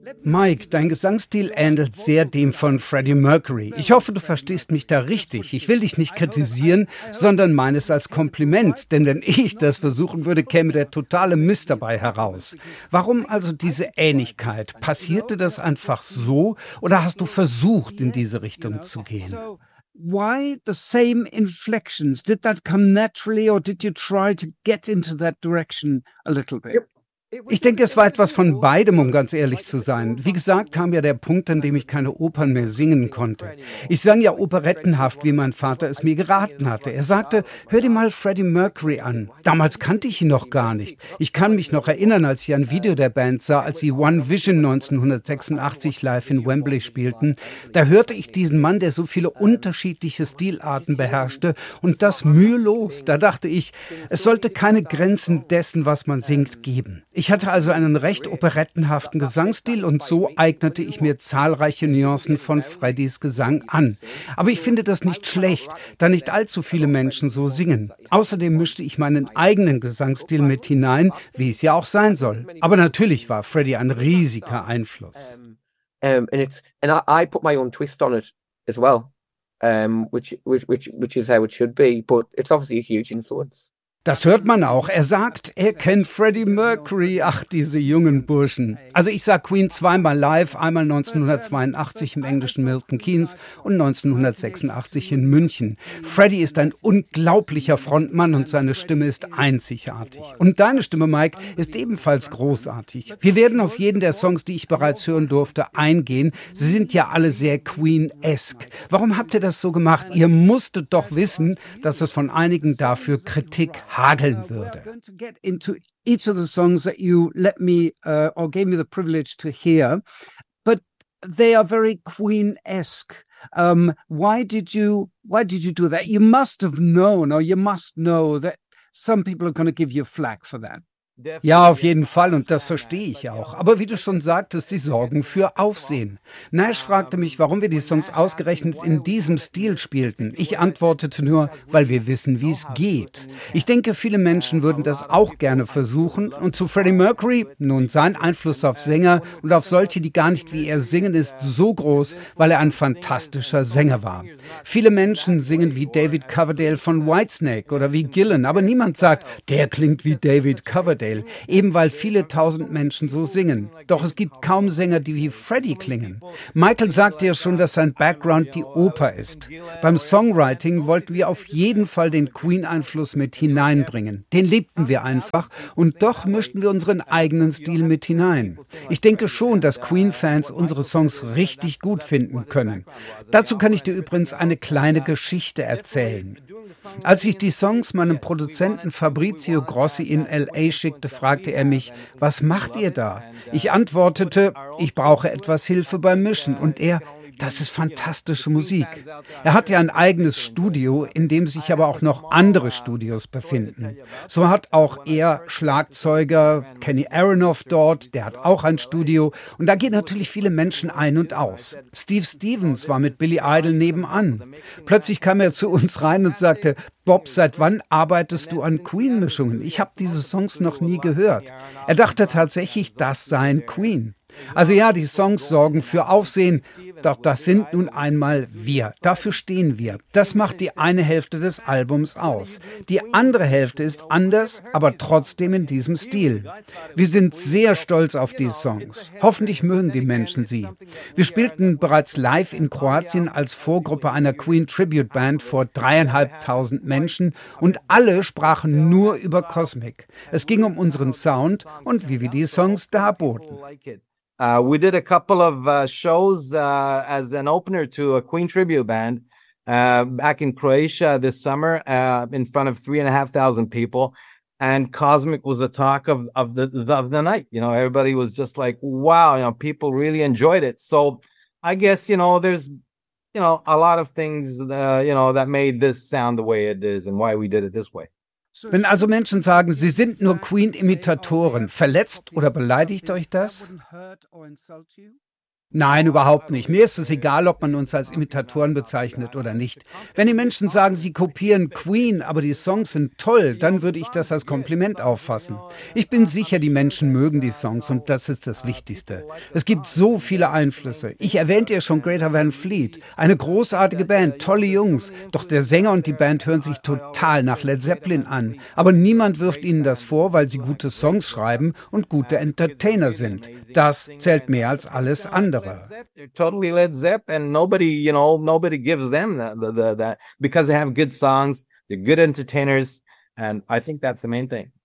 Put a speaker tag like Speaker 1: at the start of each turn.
Speaker 1: Mike, dein Gesangsstil ähnelt sehr dem von Freddie Mercury. Ich hoffe, du verstehst mich da richtig. Ich will dich nicht kritisieren, sondern meine es als Kompliment. Denn wenn ich das versuchen würde, käme der totale Mist dabei heraus. Warum also diese Ähnlichkeit? Passierte das einfach so oder hast du versucht, in diese Richtung zu gehen?
Speaker 2: Why the same inflections? Did that come naturally or did you try to get into that direction a little bit?
Speaker 1: Ich denke, es war etwas von beidem, um ganz ehrlich zu sein. Wie gesagt, kam ja der Punkt, an dem ich keine Opern mehr singen konnte. Ich sang ja operettenhaft, wie mein Vater es mir geraten hatte. Er sagte, hör dir mal Freddie Mercury an. Damals kannte ich ihn noch gar nicht. Ich kann mich noch erinnern, als ich ein Video der Band sah, als sie One Vision 1986 live in Wembley spielten. Da hörte ich diesen Mann, der so viele unterschiedliche Stilarten beherrschte und das mühelos. Da dachte ich, es sollte keine Grenzen dessen, was man singt, geben. Ich hatte also einen recht operettenhaften Gesangsstil und so eignete ich mir zahlreiche Nuancen von Freddys Gesang an. Aber ich finde das nicht schlecht, da nicht allzu viele Menschen so singen. Außerdem mischte ich meinen eigenen Gesangsstil mit hinein, wie es ja auch sein soll. Aber natürlich war Freddie ein riesiger Einfluss.
Speaker 3: And I put my own twist on it as well, which is how it should be, but it's obviously a huge influence.
Speaker 1: Das hört man auch. Er sagt, er kennt Freddie Mercury. Ach, diese jungen Burschen. Also ich sah Queen zweimal live, einmal 1982 im englischen Milton Keynes und 1986 in München. Freddie ist ein unglaublicher Frontmann und seine Stimme ist einzigartig. Und deine Stimme, Mike, ist ebenfalls großartig. Wir werden auf jeden der Songs, die ich bereits hören durfte, eingehen. Sie sind ja alle sehr Queen-esque. Warum habt ihr das so gemacht? Ihr musstet doch wissen, dass es von einigen dafür Kritik hageln würde.
Speaker 2: We're going to get into each of the songs that you let me or gave me the privilege to hear, but they are very Queen-esque. Why did you do that? You must have known, or you must know that some people are going to give you flack for that.
Speaker 1: Ja, auf jeden Fall und das verstehe ich auch. Aber wie du schon sagtest, sie sorgen für Aufsehen. Nash fragte mich, warum wir die Songs ausgerechnet in diesem Stil spielten. Ich antwortete nur, weil wir wissen, wie es geht. Ich denke, viele Menschen würden das auch gerne versuchen. Und zu Freddie Mercury, nun, sein Einfluss auf Sänger und auf solche, die gar nicht wie er singen, ist so groß, weil er ein fantastischer Sänger war. Viele Menschen singen wie David Coverdale von Whitesnake oder wie Gillan, aber niemand sagt, der klingt wie David Coverdale. Eben weil viele tausend Menschen so singen. Doch es gibt kaum Sänger, die wie Freddie klingen. Michael sagte ja schon, dass sein Background die Oper ist. Beim Songwriting wollten wir auf jeden Fall den Queen-Einfluss mit hineinbringen. Den liebten wir einfach und doch mischten wir unseren eigenen Stil mit hinein. Ich denke schon, dass Queen-Fans unsere Songs richtig gut finden können. Dazu kann ich dir übrigens eine kleine Geschichte erzählen. Als ich die Songs meinem Produzenten Fabrizio Grossi in L.A. schickte, fragte er mich, was macht ihr da? Ich antwortete, ich brauche etwas Hilfe beim Mischen. Und er, das ist fantastische Musik. Er hat ja ein eigenes Studio, in dem sich aber auch noch andere Studios befinden. So hat auch er Schlagzeuger Kenny Aronoff dort, der hat auch ein Studio. Und da gehen natürlich viele Menschen ein und aus. Steve Stevens war mit Billy Idol nebenan. Plötzlich kam er zu uns rein und sagte, Bob, seit wann arbeitest du an Queen-Mischungen? Ich habe diese Songs noch nie gehört. Er dachte tatsächlich, das seien Queen. Also ja, die Songs sorgen für Aufsehen, doch das sind nun einmal wir. Dafür stehen wir. Das macht die eine Hälfte des Albums aus. Die andere Hälfte ist anders, aber trotzdem in diesem Stil. Wir sind sehr stolz auf die Songs. Hoffentlich mögen die Menschen sie. Wir spielten bereits live in Kroatien als Vorgruppe einer Queen Tribute Band vor 3.500 Menschen und alle sprachen nur über Cosmic. Es ging um unseren Sound und wie wir die Songs darboten.
Speaker 4: We did a couple of shows as an opener to a Queen tribute band back in Croatia this summer in front of 3,500 people. And Cosmic was the talk of the night. You know, everybody was just like, wow, you know, people really enjoyed it. So I guess, you know, there's, you know, a lot of things, you know, that made this sound the way it is and why we did it this way.
Speaker 1: Wenn also Menschen sagen, sie sind nur Queen-Imitatoren, verletzt oder beleidigt euch das? Nein, überhaupt nicht. Mir ist es egal, ob man uns als Imitatoren bezeichnet oder nicht. Wenn die Menschen sagen, sie kopieren Queen, aber die Songs sind toll, dann würde ich das als Kompliment auffassen. Ich bin sicher, die Menschen mögen die Songs und das ist das Wichtigste. Es gibt so viele Einflüsse. Ich erwähnte ja schon Greta Van Fleet, eine großartige Band, tolle Jungs. Doch der Sänger und die Band hören sich total nach Led Zeppelin an. Aber niemand wirft ihnen das vor, weil sie gute Songs schreiben und gute Entertainer sind. Das zählt mehr als alles andere.
Speaker 4: They're totally Led Zepp, and nobody gives them that because they have good songs, they're good entertainers, and I think that's the main thing.